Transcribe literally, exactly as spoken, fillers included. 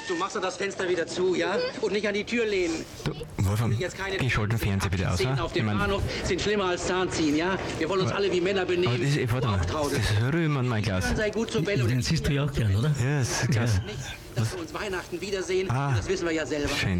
Du machst doch das Fenster wieder zu, ja? Und nicht an die Tür lehnen. Du, Wolfram, Jetzt keine geh schon den Fernseher bitte aus, Szenen oder? auf dem Ich mein, Bahnhof sind schlimmer als Zahnziehen, ja? Wir wollen uns alle wie Männer aber benehmen. das, ist- warte mal, das ist Römer, mein Glas. Sei gut zur Belle und Den siehst du ja auch gern, oder? Ja, das ist klasse. nicht, dass wir uns Weihnachten wiedersehen. Ah, Das wissen wir ja selber. schön.